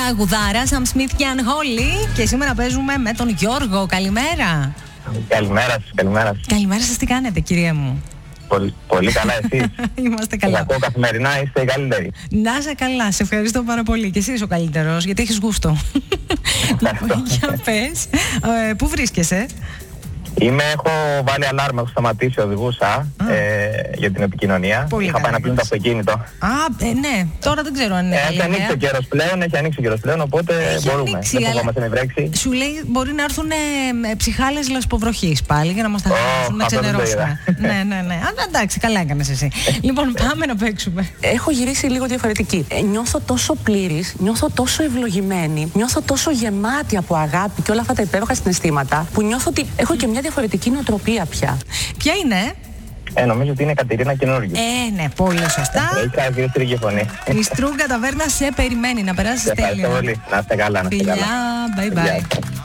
Τραγουδάρα, Sam Smith και Unholy. Και σήμερα παίζουμε με τον Γιώργο. Καλημέρα. Καλημέρα σας, καλημέρα σας. Καλημέρα σας, τι κάνετε, κυρία μου? Πολύ καλά, εσείς? Είμαστε καλά. Σας ακούω καθημερινά, είστε οι καλύτεροι. Να είσαι καλά, σε ευχαριστώ πάρα πολύ. Και εσύ είσαι ο καλύτερος, γιατί έχεις γούστο. Για πες, πού βρίσκεσαι? Έχω βάλει αλάρμα, έχω σταματήσει, οδηγούσα για την επικοινωνία. Είχα πάει να πλύνω το αυτοκίνητο. Ναι, τώρα δεν ξέρω αν είναι καλή ιδέα. Έχει ανοίξει ο καιρός πλέον, οπότε μπορούμε. Δεν φοβόμαστε να βρέξει. Σου λέει μπορεί να έρθουν ψυχάλες λασποβροχής πάλι για να μας τα χάσουν, να ξενερώσουμε. Ναι. Εντάξει, καλά έκανες εσύ. Λοιπόν, πάμε να παίξουμε. Έχω γυρίσει λίγο διαφορετική. Νιώθω τόσο πλήρης, νιώθω τόσο ευλογημένη, νιώθω τόσο γεμάτη από αγάπη και όλα αυτά τα υπέροχα συναισθήματα που νιώθω ότι έχω και μια διαφορετική νοοτροπία πια. Ποια είναι? Νομίζω ότι είναι Κατερίνα Καινούργη. Ναι, πολύ σωστά. Έχει καθιστρική φωνή. Η Στρούγκα Ταβέρνα σε περιμένει. Να περάσεις τέλεια. Ευχαριστώ πολύ. Να είστε καλά, να είστε καλά. Φιλιά, bye bye.